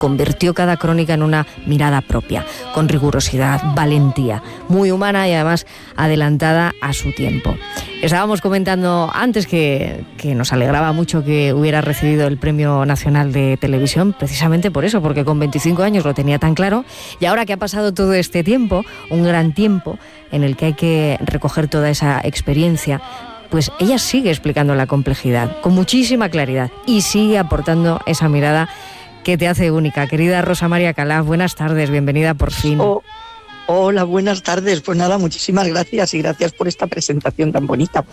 convirtió cada crónica en una mirada propia, con rigurosidad, valentía, muy humana y además adelantada a su tiempo. Estábamos comentando antes que nos alegraba mucho que hubiera recibido el Premio Nacional de Televisión, precisamente por eso, porque con 25 años lo tenía tan claro, y ahora que ha pasado todo este tiempo, un gran tiempo en el que hay que recoger toda esa experiencia, pues ella sigue explicando la complejidad con muchísima claridad y sigue aportando esa mirada que te hace única. Querida Rosa María Calaf, buenas tardes, bienvenida por fin. Hola, buenas tardes. Pues nada, muchísimas gracias y gracias por esta presentación tan bonita.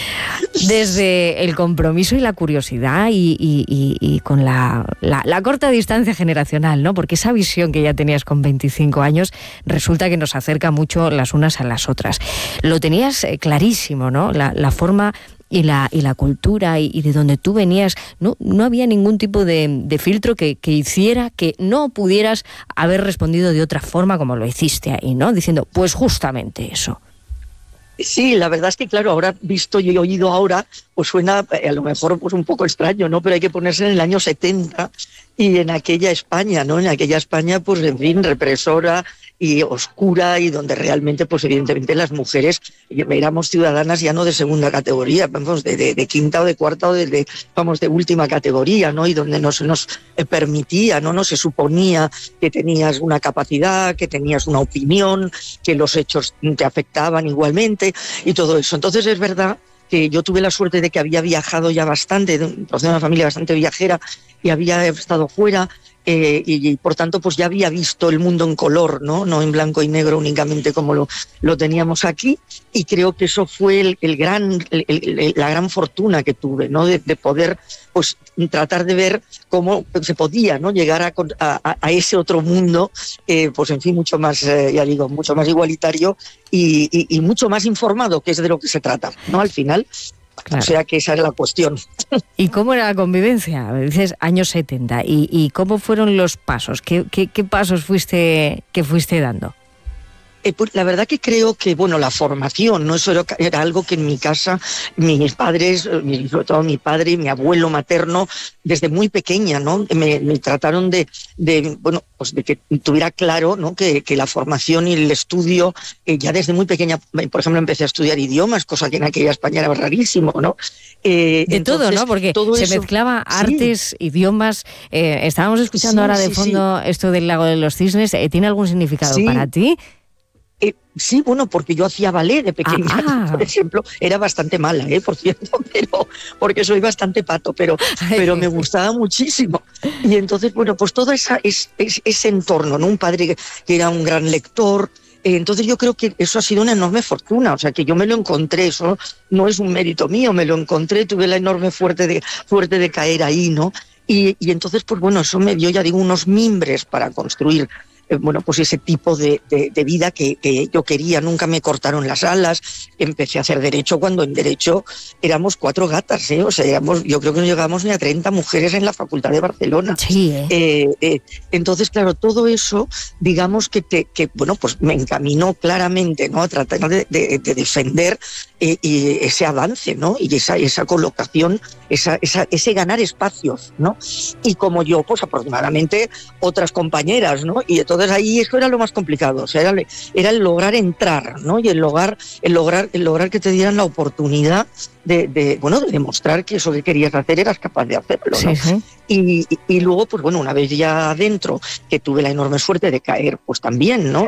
Desde el compromiso y la curiosidad y con la corta distancia generacional, ¿no? Porque esa visión que ya tenías con 25 años resulta que nos acerca mucho las unas a las otras. Lo tenías clarísimo, ¿no? La forma y la cultura y de donde tú venías, no había ningún tipo de filtro que hiciera que no pudieras haber respondido de otra forma como lo hiciste ahí, ¿no? Diciendo, pues justamente eso. Sí, la verdad es que claro, ahora visto y oído ahora, pues suena a lo mejor pues un poco extraño, ¿no? Pero hay que ponerse en el año 70 y en aquella España, ¿no? En aquella España, pues en fin, represora y oscura, y donde realmente, pues evidentemente las mujeres éramos ciudadanas ya no de segunda categoría, vamos, de quinta o de cuarta o de última categoría, ¿no? Y donde no se nos permitía, no se suponía que tenías una capacidad, que tenías una opinión, que los hechos te afectaban igualmente y todo eso. Entonces es verdad que yo tuve la suerte de que había viajado ya bastante, de una familia bastante viajera, y había estado fuera, y por tanto pues ya había visto el mundo en color, no en blanco y negro únicamente como lo teníamos aquí, y creo que eso fue la gran fortuna que tuve, ¿no? De poder pues tratar de ver cómo se podía, ¿no? Llegar a ese otro mundo, pues en fin, mucho más, ya digo, mucho más igualitario y mucho más informado, que es de lo que se trata, ¿no? Al final. Claro. O sea que esa es la cuestión. ¿Y cómo era la convivencia? Dices años 70. ¿Y cómo fueron los pasos? ¿Qué pasos fuiste dando? Pues la verdad que creo que, bueno, la formación, ¿no? Eso era algo que en mi casa, mis padres, sobre todo mi padre y mi abuelo materno, desde muy pequeña, ¿no? Me trataron de que tuviera claro, ¿no? Que la formación y el estudio, ya desde muy pequeña, por ejemplo, empecé a estudiar idiomas, cosa que en aquella España era rarísimo, ¿no? De todo, ¿no? Porque todo se mezclaba artes, sí. Idiomas. Estábamos escuchando ahora de fondo esto del Lago de los Cisnes. ¿Tiene algún significado para ti? Sí, bueno, porque yo hacía ballet de pequeña, por ejemplo, era bastante mala, por cierto, pero porque soy bastante pato, pero me gustaba muchísimo. Y entonces, bueno, pues todo ese entorno, ¿no? Un padre que era un gran lector. Entonces yo creo que eso ha sido una enorme fortuna, o sea que yo me lo encontré, eso no es un mérito mío, me lo encontré, tuve la enorme suerte de caer ahí, ¿no? Y entonces, pues bueno, eso me dio, ya digo, unos mimbres para construir pues ese tipo de vida que yo quería. Nunca me cortaron las alas. Empecé a hacer derecho cuando en derecho éramos 4 gatas, o sea, yo creo que no llegábamos ni a 30 mujeres en la Facultad de Barcelona. Sí, entonces, claro, todo eso, digamos que pues me encaminó claramente, ¿no? A tratar de defender y ese avance, ¿no? Y esa colocación, ese ganar espacios, ¿no? Y como yo, pues afortunadamente otras compañeras, ¿no? Y entonces ahí eso era lo más complicado, o sea, era el lograr entrar, ¿no? Y el lograr que te dieran la oportunidad de demostrar que eso que querías hacer eras capaz de hacerlo, ¿no? Sí. Y luego, pues bueno, una vez ya adentro, que tuve la enorme suerte de caer, pues también, ¿no?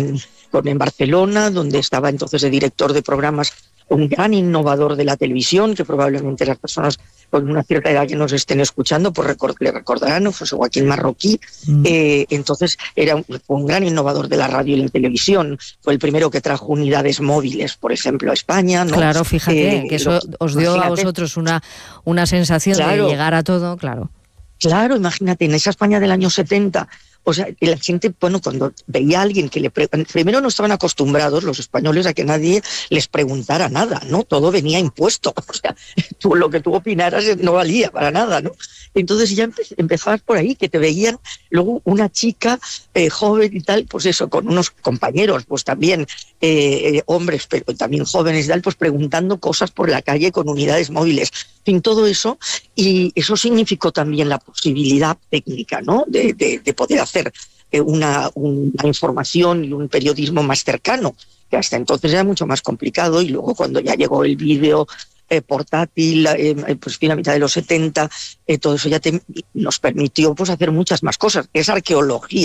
En Barcelona, donde estaba entonces de director de programas, un gran innovador de la televisión, que probablemente las personas con una cierta edad que nos estén escuchando pues le recordarán, José Joaquín Marroquí. Entonces era un gran innovador de la radio y la televisión, fue el primero que trajo unidades móviles, por ejemplo, a España, ¿no? Claro, fíjate, que eso os dio a vosotros una sensación de llegar a todo, claro. Claro, imagínate, en esa España del año 70, O sea, la gente, bueno, cuando veía a alguien que primero no estaban acostumbrados los españoles a que nadie les preguntara nada, ¿no? Todo venía impuesto. O sea, lo que tú opinaras no valía para nada, ¿no? Entonces ya empezabas por ahí, que te veían luego una chica joven y tal, pues eso, con unos compañeros, pues también hombres, pero también jóvenes y tal, pues preguntando cosas por la calle con unidades móviles. En fin, todo eso, y eso significó también la posibilidad técnica, ¿no? De poder hacer una información y un periodismo más cercano, que hasta entonces era mucho más complicado, y luego cuando ya llegó el vídeo portátil, pues fin, a mitad de los 70, todo eso ya nos permitió pues hacer muchas más cosas. Es arqueología.